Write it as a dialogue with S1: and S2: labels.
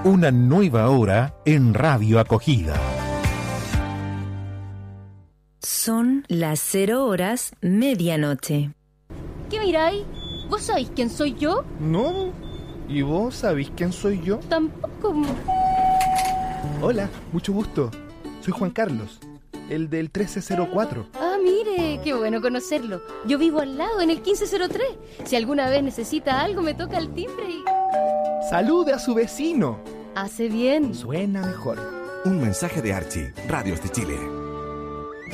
S1: Una nueva hora en Radio Acogida.
S2: Son las 0 horas medianoche.
S3: ¿Qué miráis? ¿Vos sabéis quién soy yo?
S4: No. ¿Y vos sabéis quién soy yo?
S3: Tampoco.
S4: Hola, mucho gusto. Soy Juan Carlos, el del 1304.
S3: Ah, mire, qué bueno conocerlo. Yo vivo al lado, en el 1503. Si alguna vez necesita algo, me toca el timbre y...
S4: ¡Salude a su vecino!
S3: Hace bien.
S4: Suena mejor.
S5: Un mensaje de Archie, Radios de Chile.